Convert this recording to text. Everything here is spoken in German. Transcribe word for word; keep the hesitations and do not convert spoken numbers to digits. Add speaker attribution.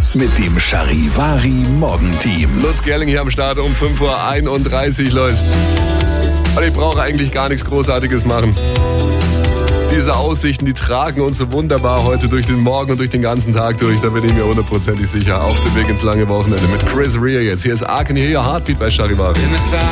Speaker 1: mit dem Charivari Morgenteam.
Speaker 2: Lutz Gerling hier am Start um fünf Uhr einunddreißig, Leute. Und ich brauche eigentlich gar nichts Großartiges machen. Diese Aussichten, die tragen uns so wunderbar heute durch den Morgen und durch den ganzen Tag durch. Da bin ich mir hundertprozentig sicher. Auf dem Weg ins lange Wochenende mit Chris Rea jetzt. Hier ist I Can Hear Your Heartbeat bei Charivari.